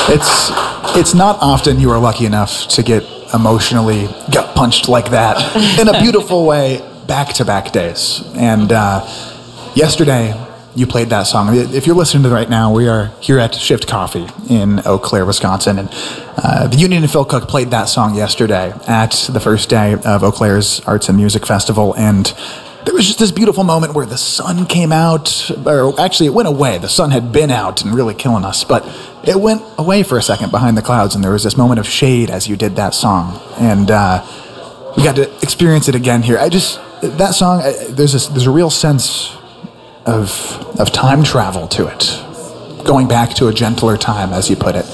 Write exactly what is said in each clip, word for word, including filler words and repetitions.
It's it's not often you are lucky enough to get emotionally gut punched like that in a beautiful way back-to-back days. And uh, yesterday, you played that song. If you're listening to it right now, we are here at Shift Coffee in Eau Claire, Wisconsin, and uh, the Union and Phil Cook played that song yesterday at the first day of Eau Claire's Arts and Music Festival, and there was just this beautiful moment where the sun came out, or actually it went away. The sun had been out and really killing us, but it went away for a second behind the clouds, and there was this moment of shade as you did that song, and uh, we got to experience it again here. I just, that song, there's this, there's a real sense of of time travel to it, going back to a gentler time, as you put it.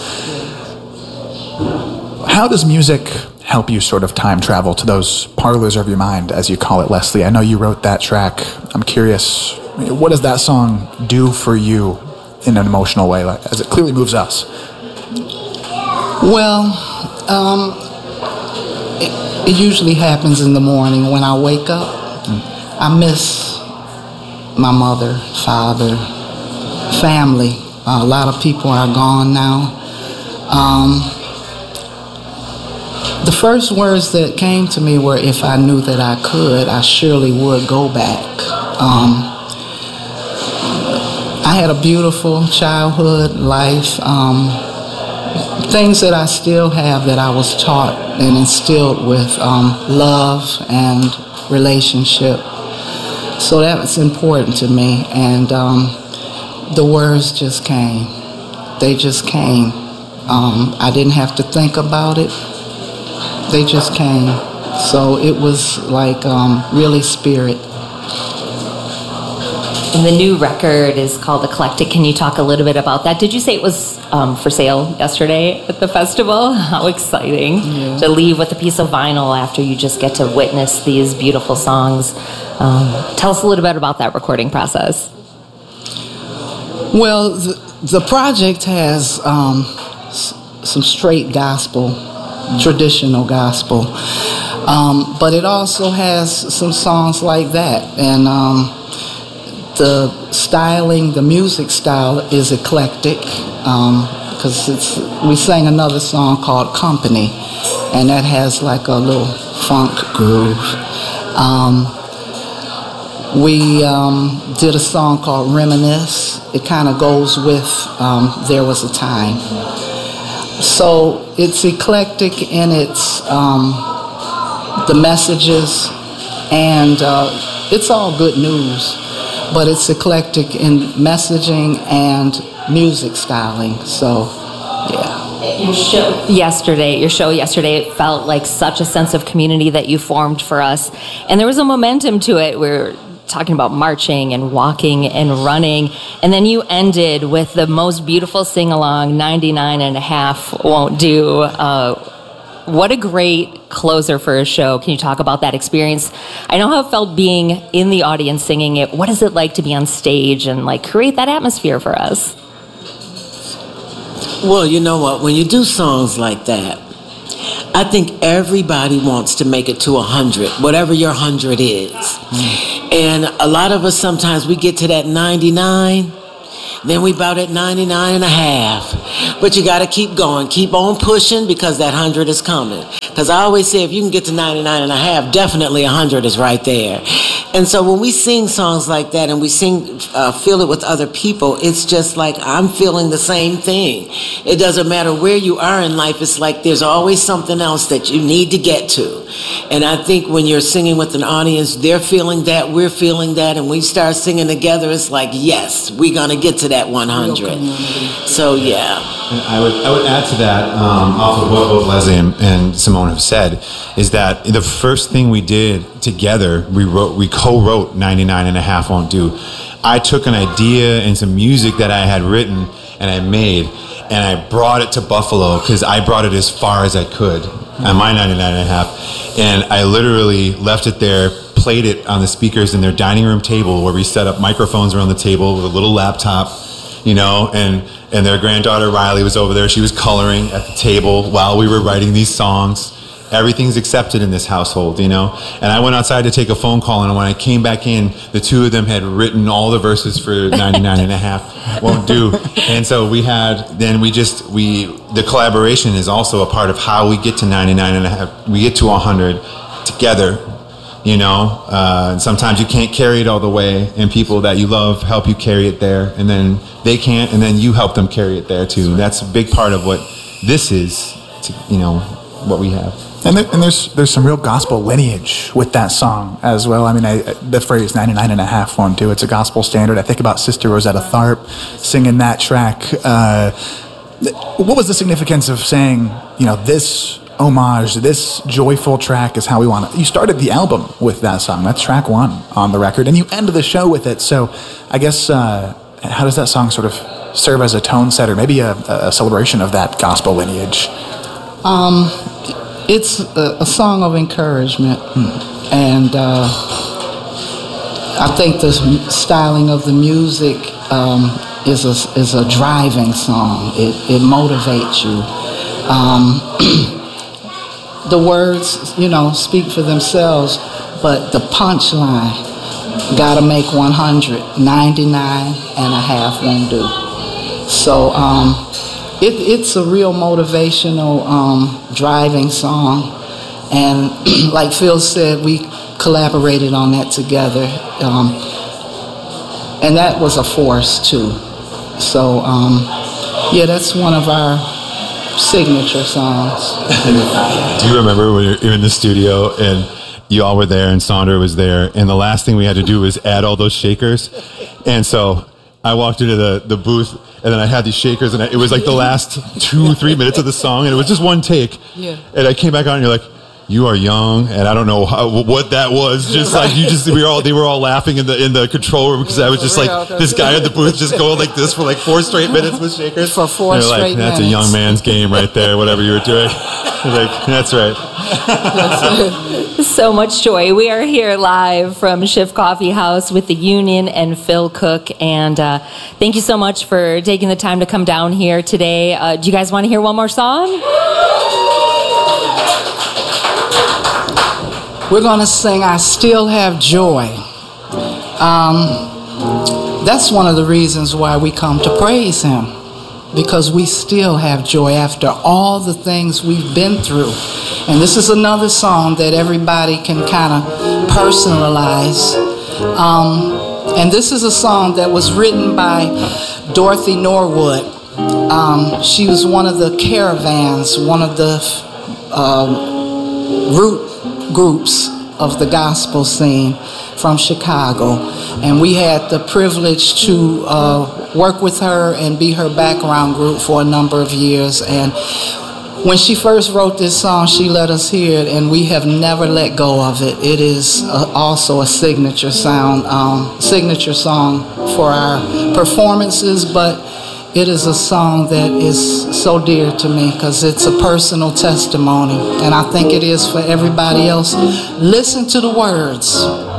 How does music help you sort of time travel to those parlors of your mind, as you call it, Leslie? I know you wrote that track. I'm curious, what does that song do for you in an emotional way, as it clearly moves us? Well, um, it, it usually happens in the morning when I wake up. Mm. I miss my mother, father, family. Uh, a lot of people are gone now. Um, the first words that came to me were, if I knew that I could, I surely would go back. Um, I had a beautiful childhood life. Um, things that I still have that I was taught and instilled with um, love and relationship. So that was important to me, and um, the words just came. They just came. Um, I didn't have to think about it. They just came. So it was like um, really spirit. And the new record is called Eclectic. Can you talk a little bit about that? Did you say it was um, for sale yesterday at the festival? How exciting yeah. to leave with a piece of vinyl after you just get to witness these beautiful songs. Um, tell us a little bit about that recording process. Well, the, the project has um, s- some straight gospel, mm. traditional gospel, um, but it also has some songs like that. And um, the styling, the music style is eclectic, um, because it's we sang another song called Company, and that has like a little funk groove. Um, We um, did a song called Reminisce. It kind of goes with um, There Was a Time. So it's eclectic in its, um, the messages, and uh, it's all good news, but it's eclectic in messaging and music styling, so yeah. Your show yesterday, your show yesterday, it felt like such a sense of community that you formed for us, and there was a momentum to it. We're talking about marching and walking and running, and then you ended with the most beautiful sing-along, ninety-nine and a half won't do. Uh, what a great closer for a show. Can you talk about that experience? I know how it felt being in the audience singing it. What is it like to be on stage and like create that atmosphere for us? Well, you know what? When you do songs like that, I think everybody wants to make it to a hundred, whatever your hundred is. Mm. And a lot of us, sometimes we get to that ninety-nine, then we about at ninety-nine and a half. But you got to keep going, keep on pushing, because that hundred is coming. Because I always say, if you can get to ninety-nine and a half, definitely a hundred is right there. And so when we sing songs like that and we sing, uh, feel it with other people, it's just like I'm feeling the same thing. It doesn't matter where you are in life. It's like there's always something else that you need to get to. And I think when you're singing with an audience, they're feeling that, we're feeling that, and we start singing together, it's like, yes, we're going to get to that one hundred. So, yeah. And I would I would add to that, um, off of what both Leslie and, and Simone have said, is that the first thing we did together, we wrote, we co-wrote ninety-nine and a half won't do. I took an idea and some music that I had written and I made, and I brought it to Buffalo because I brought it as far as I could on my ninety-nine and a half, and I literally left it there, played it on the speakers in their dining room table where we set up microphones around the table with a little laptop, you know, and and their granddaughter Riley was over there. She was coloring at the table while we were writing these songs everything's accepted in this household, you know. And I went outside to take a phone call, and when I came back in, the two of them had written all the verses for ninety-nine and a half won't do. And so we had, then we just, we, the collaboration is also a part of how we get to ninety-nine and a half. We get to one hundred together, you know. Uh, and sometimes you can't carry it all the way, and people that you love help you carry it there, and then they can't, and then you help them carry it there too. That's a big part of what this is, to, you know, what we have. And, there, and there's there's some real gospel lineage with that song as well. I mean, I, the phrase ninety-nine and a half won't do. It's a gospel standard. I think about Sister Rosetta Tharpe singing that track. Uh, what was the significance of saying, you know, this homage, this joyful track is how we want it? You started the album with that song. That's track one on the record. And you end the show with it. So I guess, uh, how does that song sort of serve as a tone setter, maybe a, a celebration of that gospel lineage? Um, it's a, a song of encouragement, and uh, I think the styling of the music um, is a is a driving song. It it motivates you. Um, the words, you know, speak for themselves, but the punchline, gotta make one hundred, ninety-nine and a half won't do. So um, it, it's a real motivational um, driving song, and like Phil said, we collaborated on that together, um, and that was a force too. So um, yeah, that's one of our signature songs. Do you remember when you were in the studio and you all were there and Sandra was there, and the last thing we had to do was add all those shakers? And so I walked into the, the booth, and then I had these shakers, and I, it was like the last two, three minutes of the song, and it was just one take. Yeah. And I came back on, and you're like, "You are young," and I don't know how, what that was. Just like you, just we were all they were all laughing in the in the control room because I was just like this guy at the booth just going like this for like four straight minutes with shakers. For four and straight like, minutes. That's a young man's game right there. Whatever you were doing, like that's right. So much joy. We are here live from Schiff Coffee House with the Union and Phil Cook, and uh, thank you so much for taking the time to come down here today. Uh, do you guys want to hear one more song? We're going to sing I Still Have Joy. Um, that's one of the reasons why we come to praise Him, because we still have joy after all the things we've been through. And this is another song that everybody can kind of personalize. Um, and this is a song that was written by Dorothy Norwood. Um, she was one of the caravans, one of the uh, root groups of the gospel scene from Chicago, and we had the privilege to uh, work with her and be her background group for a number of years. And when she first wrote this song, she let us hear it, and we have never let go of it. It is uh, also a signature sound, um, signature song for our performances, but it is a song that is so dear to me because it's a personal testimony, and I think it is for everybody else. Listen to the words.